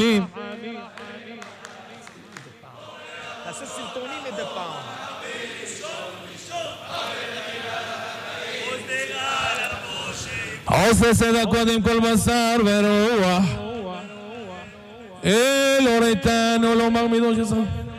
תעשה סרטונים מדי פעם. עושה סדר קודם כל בשר ורוח, אלוהינו לא מרמידו שסר